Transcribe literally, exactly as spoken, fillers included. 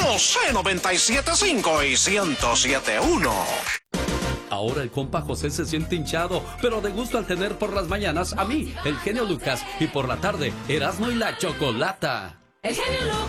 C noventa y siete punto cinco y ciento siete punto uno. Ahora el compa José se siente hinchado, pero de gusto al tener por las mañanas a mí, el genio Lucas, y por la tarde, Erasmo y la Chocolata. El genio Lucas.